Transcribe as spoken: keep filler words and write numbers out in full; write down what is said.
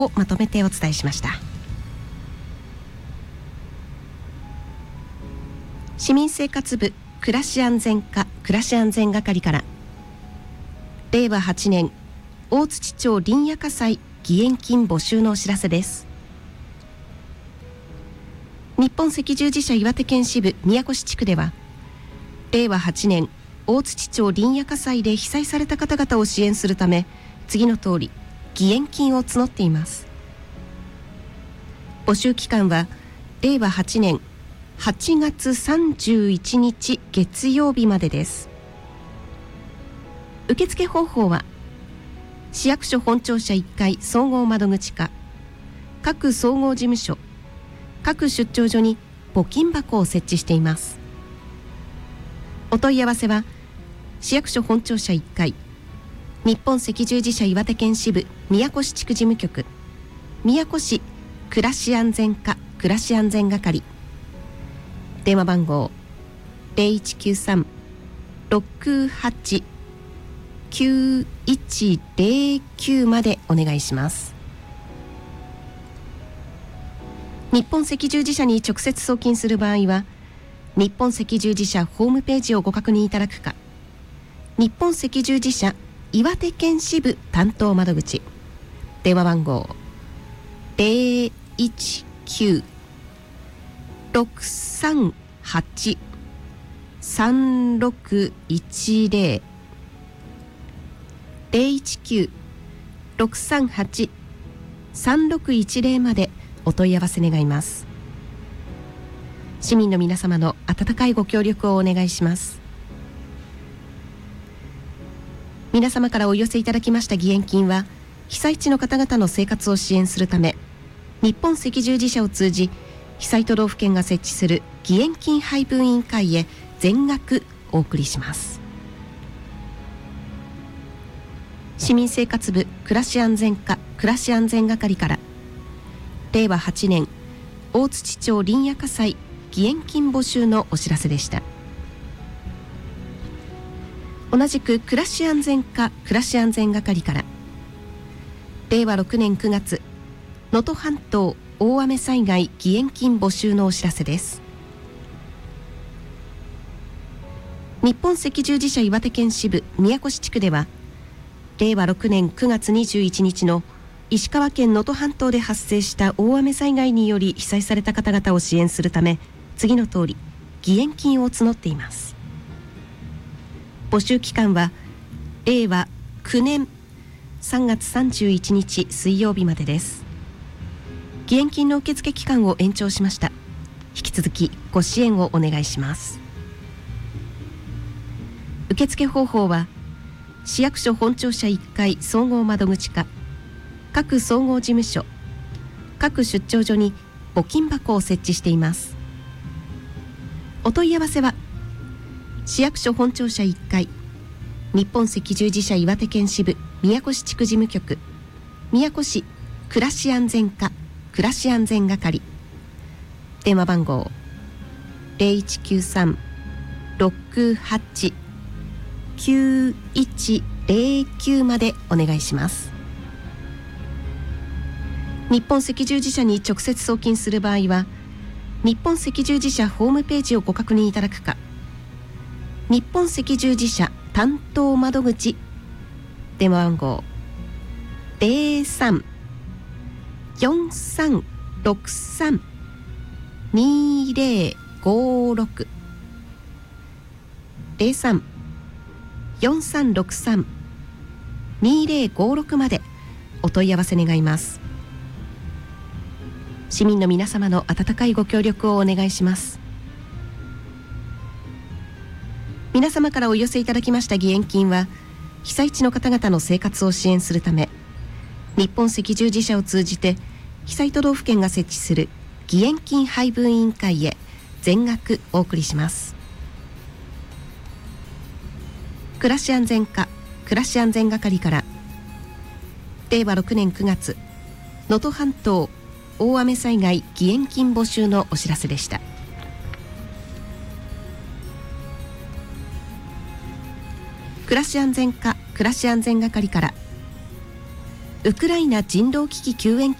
をまとめてお伝えしました。市民生活部暮らし安全課暮らし安全係かられいわはちねん大槌町林野火災義援金募集のお知らせです。日本赤十字社岩手県支部宮越地区ではれいわはちねん大槌町林野火災で被災された方々を支援するため次の通り義援金を募っています。募集期間はれいわはちねんはちがつさんじゅういちにち月曜日までです。受付方法は市役所本庁舎いっかい総合窓口課各総合事務所各出張所に募金箱を設置しています。お問い合わせは市役所本庁舎いっかい日本赤十字社岩手県支部宮越地区事務局宮越市暮らし安全課暮らし安全係電話番号 ゼロいちきゅうさん ろくはち きゅういちゼロきゅう までお願いします。日本赤十字社に直接送金する場合は日本赤十字社ホームページをご確認いただくか日本赤十字社岩手県支部担当窓口電話番号 ゼロいちきゅう ろくさんはち さんろくいちゼロ ゼロいちきゅう ろくさんはち さんろくいちゼロ までお問い合わせ願います。市民の皆様の温かいご協力をお願いします。皆様からお寄せいただきました義援金は被災地の方々の生活を支援するため日本赤十字社を通じ被災都道府県が設置する義援金配分委員会へ全額お送りします。市民生活部暮らし安全課暮らし安全係かられいわはちねん大槌町林野火災義援金募集のお知らせでした。同じく暮らし安全課暮らし安全係かられいわろくねんくがつ能登半島大雨災害義援金募集のお知らせです。日本赤十字社岩手県支部宮越地区ではれいわろくねんくがつにじゅういちにちの石川県能登半島で発生した大雨災害により被災された方々を支援するため次の通り義援金を募っています。募集期間はれいわきゅうねんさんがつさんじゅういちにち水曜日までです。義援金の受付期間を延長しました。引き続きご支援をお願いします。受付方法は市役所本庁舎いっかい総合窓口課各総合事務所各出張所に募金箱を設置しています。お問い合わせは市役所本庁舎いっかい日本赤十字社岩手県支部宮越地区事務局宮越市暮らし安全課暮らし安全係電話番号 ゼロいちきゅうさん ろくはち きゅういちゼロきゅう までお願いします。日本赤十字社に直接送金する場合は日本赤十字社ホームページをご確認いただくか日本赤十字社担当窓口電話番号 ゼロさん よんさんろくさん にゼロごろく ゼロさん よんさんろくさん にゼロごろく までお問い合わせ願います。市民の皆様の温かいご協力をお願いします。皆様からお寄せいただきました義援金は被災地の方々の生活を支援するため日本赤十字社を通じて被災都道府県が設置する義援金配分委員会へ全額お送りします。暮らし安全課暮らし安全係かられいわろくねんくがつ能登半島大雨災害義援金募集のお知らせでした。暮らし安全課暮らし安全係からウクライナ人道危機救援